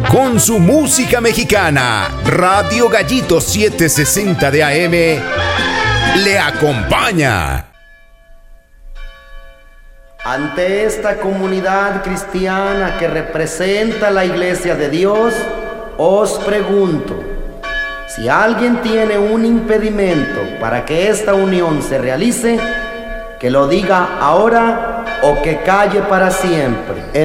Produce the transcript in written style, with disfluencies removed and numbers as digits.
Con su música mexicana, Radio Gallito 760 de AM le acompaña. Ante esta comunidad cristiana que representa la Iglesia de Dios, os pregunto, si alguien tiene un impedimento para que esta unión se realice, que lo diga ahora o que calle para siempre.